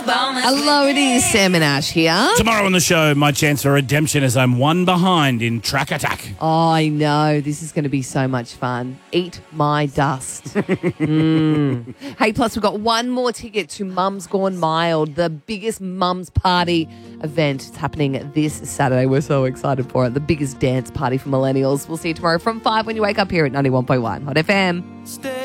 Hello, it is Sam and Ash here. Tomorrow on the show, my chance for redemption as I'm one behind in Track Attack. Oh, I know. This is going to be so much fun. Eat my dust. Hey, plus we've got one more ticket to Mum's Gone Mild, the biggest Mum's Party event. It's happening this Saturday. We're so excited for it. The biggest dance party for millennials. We'll see you tomorrow from 5 when you wake up here at 91.1 Hot FM.